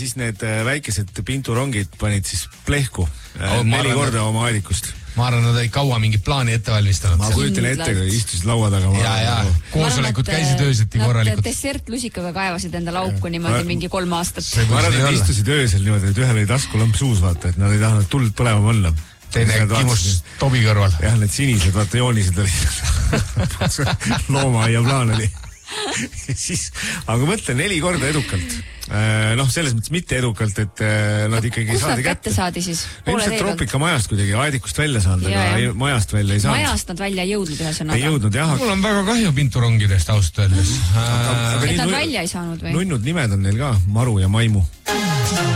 siis need väikesed pinturongid panid siis plehku 4 korda oma aedikust. Ma arvan, nad olid kaua mingit plaani ette valmistanud. Ma kujutan ette, kui istusid laua taga. Ja. Koosolekud käisid ööseti korralikult. Nad dessertlusikaga kaevasid enda lauku niimoodi mingi 3 aastat. Ma arvan, et istusid öösel niimoodi, et ühel oli taskulamp suus, vaata, et nad ei tahtnud tuld põlema panna. Teine kimus Tobi kõrval. Jah, need sinised, vaata joonised olid. Loomaaia plaan oli. Siis, aga mõtle 4 korda edukalt. Selles mõttes mitte edukalt, et nad ikkagi kus saadi kätte saadi siis? Ilmselt Troopika majast kuidagi aedikust välja saanud, aga majast välja ei saanud. Majast nad välja ei jõudnud ühesõnaga. Ei jõudnud, jah. Mul on väga kahju pinturongidest ausalt öeldes. Et nad välja ei saanud või? Nunnud nimed on neil ka, Maru ja Maimu.